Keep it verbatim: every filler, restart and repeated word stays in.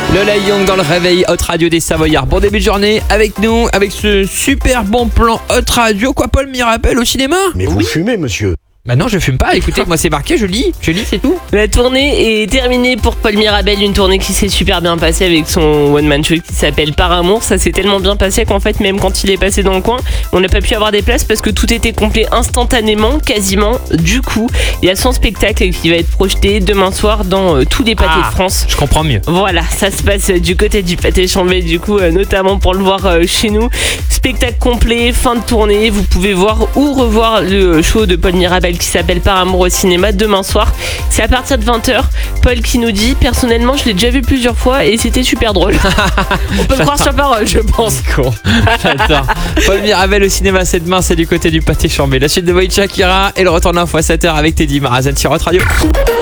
Lola Young dans le réveil Hot Radio des Savoyards. Bon début de journée avec nous, avec ce super bon plan Hot Radio. Quoi, Paul Mirabel au cinéma? Mais vous fumez, monsieur. Bah non, je fume pas. Écoutez, moi c'est marqué, je lis, je lis, c'est tout. La tournée est terminée pour Paul Mirabel, une tournée qui s'est super bien passée avec son one-man show qui s'appelle Par Amour. Ça s'est tellement bien passé qu'en fait, même quand il est passé dans le coin, on n'a pas pu avoir des places parce que tout était complet instantanément, quasiment. Du coup, il y a son spectacle qui va être projeté demain soir dans euh, tous les pâtés Ah, de France. Je comprends mieux. Voilà, ça se passe du côté du pâté Chambé, du coup, euh, notamment pour le voir euh, chez nous. Spectacle complet, fin de tournée. Vous pouvez voir ou revoir le show de Paul Mirabel qui s'appelle Par Amour au cinéma demain soir. C'est à partir de vingt heures. Paul qui nous dit, personnellement, je l'ai déjà vu plusieurs fois et c'était super drôle. On peut le croire sur parole, je pense. Con. J'adore. Paul Mirabel au cinéma, c'est demain, c'est du côté du pâté Chambé. La suite de Void Shakira et le retour d'info à sept heures avec Teddy Marazan sur Hot Radio.